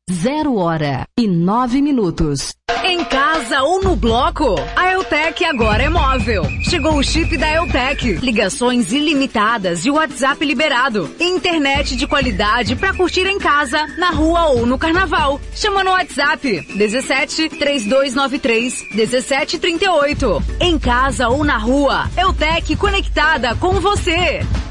0h09. Em casa ou no bloco, a Eutec agora é móvel. Chegou o chip da Eutec. Ligações ilimitadas e WhatsApp liberado. Internet de qualidade pra curtir em casa, na rua ou no carnaval. Chama no WhatsApp 17 3293 1738. Em casa ou na rua, Eutec conectada com você.